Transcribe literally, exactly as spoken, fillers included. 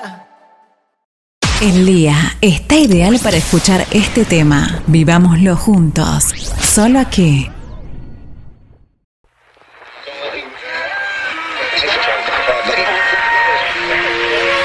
El día está ideal para escuchar este tema. Vivámoslo juntos. Solo aquí.